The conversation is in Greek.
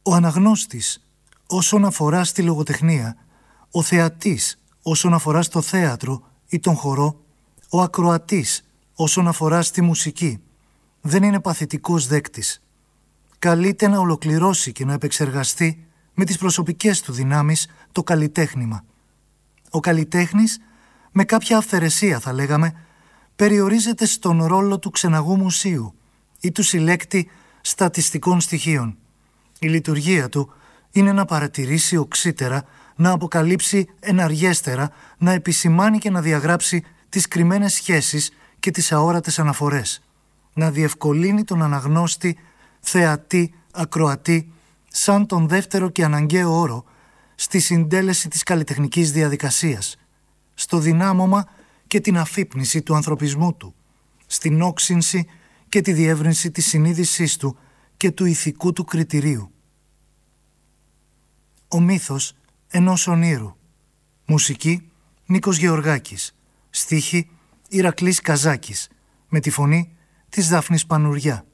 Ο αναγνώστης όσον αφορά στη λογοτεχνία, ο θεατής όσον αφορά στο θέατρο ή τον χορό, ο ακροατής όσον αφορά στη μουσική. Δεν είναι παθητικός δέκτης. Καλείται να ολοκληρώσει και να επεξεργαστεί με τις προσωπικές του δυνάμεις το καλλιτέχνημα. Ο καλλιτέχνης, με κάποια αυθαιρεσία θα λέγαμε, περιορίζεται στον ρόλο του ξεναγού μουσείου ή του συλλέκτη στατιστικών στοιχείων. Η λειτουργία του είναι να παρατηρήσει οξύτερα, να αποκαλύψει εναργέστερα, να επισημάνει και να διαγράψει τις κρυμμένες σχέσεις και τις αόρατες αναφορές. Να διευκολύνει τον αναγνώστη, θεατή, ακροατή, σαν τον δεύτερο και αναγκαίο όρο στη συντέλεση της καλλιτεχνικής διαδικασίας, στο δυνάμωμα και την αφύπνιση του ανθρωπισμού του, στην όξυνση και τη διεύρυνση της συνείδησής του και του ηθικού του κριτηρίου. Ο μύθος ενός ονείρου. Μουσική Νίκος Γεωργάκης. Στίχη Ηρακλής Καζάκης. Με τη φωνή της Δάφνης Πανουριά.